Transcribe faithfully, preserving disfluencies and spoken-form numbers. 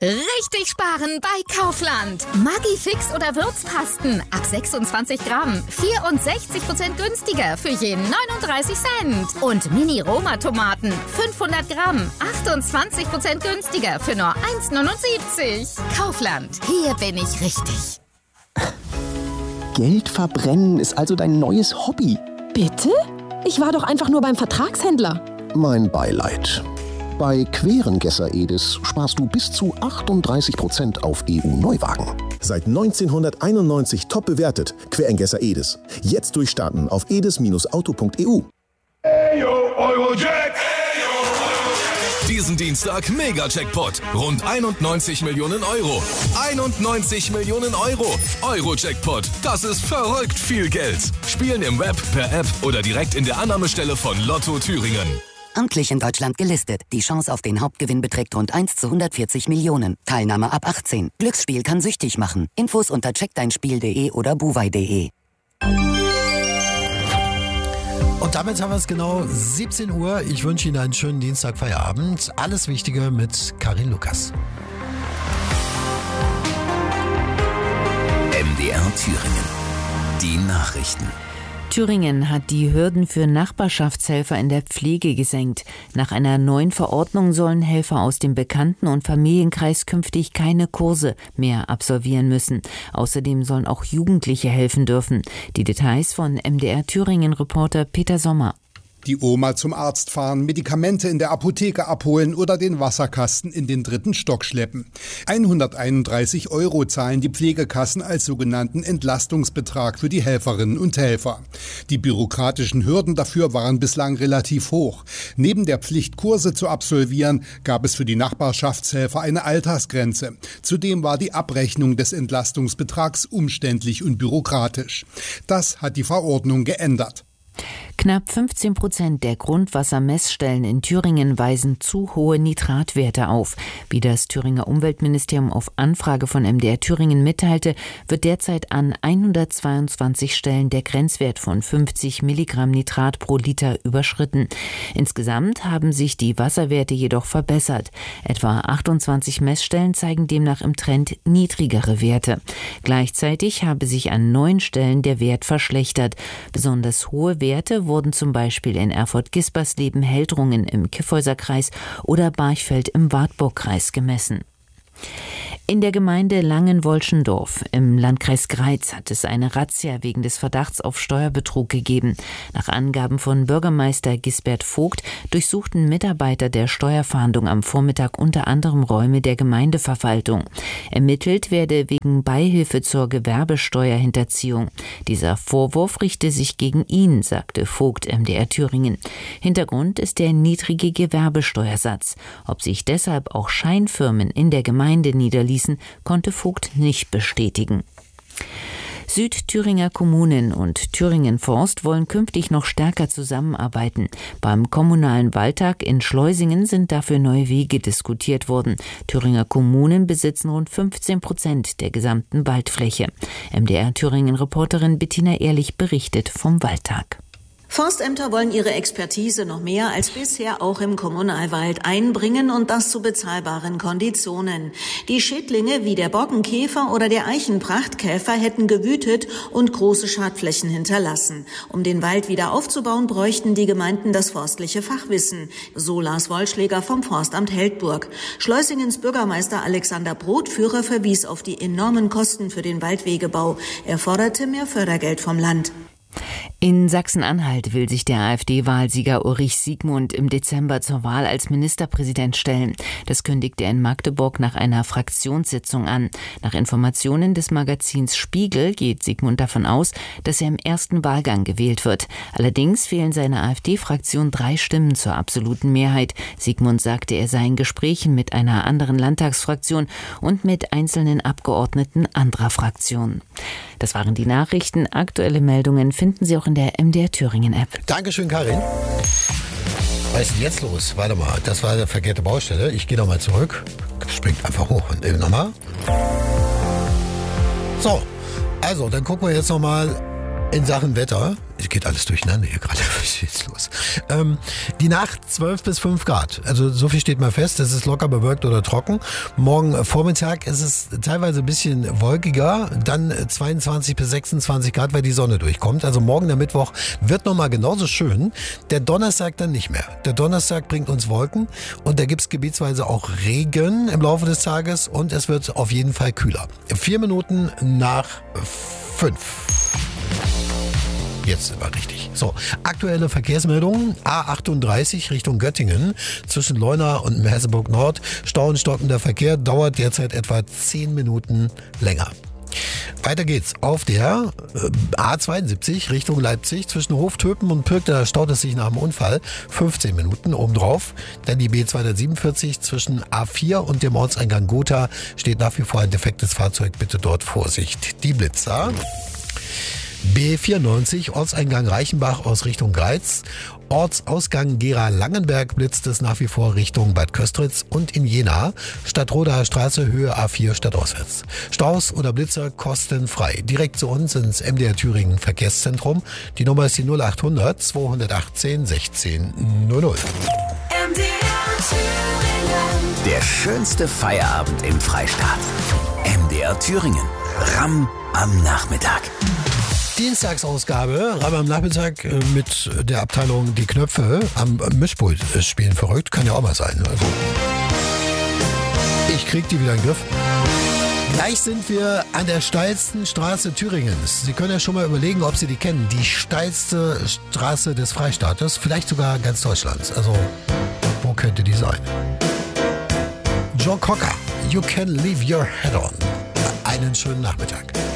Richtig sparen bei Kaufland. Maggi-Fix oder Würzpasten ab sechsundzwanzig Gramm. vierundsechzig Prozent günstiger für je neununddreißig Cent. Und Mini-Roma-Tomaten fünfhundert Gramm. achtundzwanzig Prozent günstiger für nur eins neunundsiebzig. Kaufland. Hier bin ich richtig. Geld verbrennen ist also dein neues Hobby. Bitte? Ich war doch einfach nur beim Vertragshändler. Mein Beileid. Bei Querengesser Edis sparst du bis zu achtunddreißig Prozent auf E U-Neuwagen. Seit neunzehnhunderteinundneunzig top bewertet. Querengesser Edis. Jetzt durchstarten auf edis Auto punkt e u. Eyo, Eurojack! Diesen Dienstag Mega-Jackpot. Rund einundneunzig Millionen Euro. einundneunzig Millionen Euro. Euro-Jackpot. Das ist verrückt viel Geld. Spielen im Web, per App oder direkt in der Annahmestelle von Lotto Thüringen. Amtlich in Deutschland gelistet. Die Chance auf den Hauptgewinn beträgt rund eins zu hundertvierzig Millionen. Teilnahme ab achtzehn. Glücksspiel kann süchtig machen. Infos unter check dein spiel punkt de oder buwei punkt de. Und damit haben wir es genau siebzehn Uhr. Ich wünsche Ihnen einen schönen Dienstag, Feierabend. Alles Wichtige mit Karin Lukas. M D R Thüringen. Die Nachrichten. Thüringen hat die Hürden für Nachbarschaftshelfer in der Pflege gesenkt. Nach einer neuen Verordnung sollen Helfer aus dem Bekannten- und Familienkreis künftig keine Kurse mehr absolvieren müssen. Außerdem sollen auch Jugendliche helfen dürfen. Die Details von M D R Thüringen-Reporter Peter Sommer. Die Oma zum Arzt fahren, Medikamente in der Apotheke abholen oder den Wasserkasten in den dritten Stock schleppen. hunderteinunddreißig Euro zahlen die Pflegekassen als sogenannten Entlastungsbetrag für die Helferinnen und Helfer. Die bürokratischen Hürden dafür waren bislang relativ hoch. Neben der Pflicht, Kurse zu absolvieren, gab es für die Nachbarschaftshelfer eine Altersgrenze. Zudem war die Abrechnung des Entlastungsbetrags umständlich und bürokratisch. Das hat die Verordnung geändert. Knapp fünfzehn Prozent der Grundwassermessstellen in Thüringen weisen zu hohe Nitratwerte auf. Wie das Thüringer Umweltministerium auf Anfrage von M D R Thüringen mitteilte, wird derzeit an hundertzweiundzwanzig Stellen der Grenzwert von fünfzig Milligramm Nitrat pro Liter überschritten. Insgesamt haben sich die Wasserwerte jedoch verbessert. Etwa achtundzwanzig Messstellen zeigen demnach im Trend niedrigere Werte. Gleichzeitig habe sich an neun Stellen der Wert verschlechtert. Besonders hohe Werte wurden zum Beispiel in Erfurt-Gispersleben, Heldrungen im Kyffhäuserkreis oder Barchfeld im Wartburgkreis gemessen. In der Gemeinde Langenwolschendorf im Landkreis Greiz hat es eine Razzia wegen des Verdachts auf Steuerbetrug gegeben. Nach Angaben von Bürgermeister Gisbert Vogt durchsuchten Mitarbeiter der Steuerfahndung am Vormittag unter anderem Räume der Gemeindeverwaltung. Ermittelt werde wegen Beihilfe zur Gewerbesteuerhinterziehung. Dieser Vorwurf richte sich gegen ihn, sagte Vogt M D R Thüringen. Hintergrund ist der niedrige Gewerbesteuersatz. Ob sich deshalb auch Scheinfirmen in der Gemeinde niederließen, konnte Vogt nicht bestätigen. Südthüringer Kommunen und Thüringen Forst wollen künftig noch stärker zusammenarbeiten. Beim kommunalen Waldtag in Schleusingen sind dafür neue Wege diskutiert worden. Thüringer Kommunen besitzen rund fünfzehn Prozent der gesamten Waldfläche. M D R Thüringen-Reporterin Bettina Ehrlich berichtet vom Waldtag. Forstämter wollen ihre Expertise noch mehr als bisher auch im Kommunalwald einbringen und das zu bezahlbaren Konditionen. Die Schädlinge wie der Borkenkäfer oder der Eichenprachtkäfer hätten gewütet und große Schadflächen hinterlassen. Um den Wald wieder aufzubauen, bräuchten die Gemeinden das forstliche Fachwissen. So Lars Wollschläger vom Forstamt Heldburg. Schleusingens Bürgermeister Alexander Brotführer verwies auf die enormen Kosten für den Waldwegebau. Er forderte mehr Fördergeld vom Land. In Sachsen-Anhalt will sich der AfD-Wahlsieger Ulrich Siegmund im Dezember zur Wahl als Ministerpräsident stellen. Das kündigte er in Magdeburg nach einer Fraktionssitzung an. Nach Informationen des Magazins Spiegel geht Siegmund davon aus, dass er im ersten Wahlgang gewählt wird. Allerdings fehlen seiner AfD-Fraktion drei Stimmen zur absoluten Mehrheit. Siegmund sagte, er sei in Gesprächen mit einer anderen Landtagsfraktion und mit einzelnen Abgeordneten anderer Fraktionen. Das waren die Nachrichten. Aktuelle Meldungen finden Sie auch in der M D R Thüringen-App. Dankeschön, Karin. Was ist denn jetzt los? Warte mal, das war eine verkehrte Baustelle. Ich gehe nochmal zurück. Springt einfach hoch und eben nochmal. So, also dann gucken wir jetzt nochmal in Sachen Wetter. Es geht alles durcheinander hier gerade. Was ist jetzt los? Ähm, die Nacht zwölf bis fünf Grad. Also so viel steht mal fest. Es ist locker bewölkt oder trocken. Morgen Vormittag ist es teilweise ein bisschen wolkiger. Dann zweiundzwanzig bis sechsundzwanzig Grad, weil die Sonne durchkommt. Also morgen der Mittwoch wird nochmal genauso schön. Der Donnerstag dann nicht mehr. Der Donnerstag bringt uns Wolken und da gibt es gebietsweise auch Regen im Laufe des Tages und es wird auf jeden Fall kühler. Vier Minuten nach fünf. Jetzt sind wir richtig. So, aktuelle Verkehrsmeldungen. A achtunddreißig Richtung Göttingen. Zwischen Leuna und Merseburg Nord. Stau und stockender Verkehr dauert derzeit etwa zehn Minuten länger. Weiter geht's auf der äh, A zweiundsiebzig Richtung Leipzig. Zwischen Hoftöpen und Pirk, da staut es sich nach dem Unfall. fünfzehn Minuten obendrauf. Dann die B zweihundertsiebenundvierzig zwischen A vier und dem Ortseingang Gotha. Steht nach wie vor ein defektes Fahrzeug. Bitte dort Vorsicht. Die Blitzer. B vierundneunzig, Ortseingang Reichenbach aus Richtung Greiz. Ortsausgang Gera-Langenberg blitzt es nach wie vor Richtung Bad Köstritz und in Jena. Stadtrodaer Straße, Höhe A vier stadtauswärts. Staus oder Blitzer kostenfrei. Direkt zu uns ins M D R Thüringen Verkehrszentrum. Die Nummer ist die null achthundert zweihundertachtzehn sechzehn null null. M D R Thüringen. Der schönste Feierabend im Freistaat. M D R Thüringen. Ram am Nachmittag. Dienstagsausgabe, Ram am Nachmittag mit der Abteilung Die Knöpfe am Mischpult spielen. Verrückt, kann ja auch mal sein. Also ich krieg die wieder in den Griff. Gleich sind wir an der steilsten Straße Thüringens. Sie können ja schon mal überlegen, ob Sie die kennen. Die steilste Straße des Freistaates, vielleicht sogar ganz Deutschlands. Also, wo könnte die sein? Joe Cocker, You Can Leave Your Head On. Einen schönen Nachmittag.